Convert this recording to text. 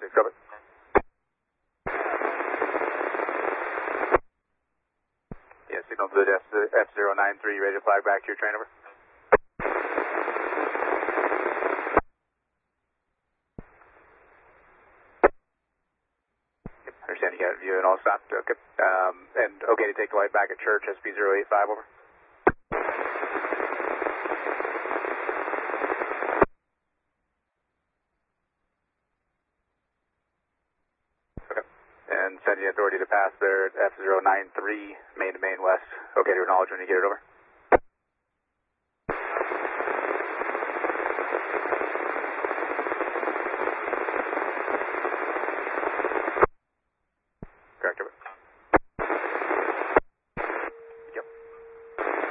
6, over. Yeah, signal good, F093, ready to flag back to your train, over. Understand you got you and all stopped, okay. And okay to take the light back at Church, SP085, over. Okay. And sending authority to pass there at F093, main to main west. Okay to acknowledge when you get it, over.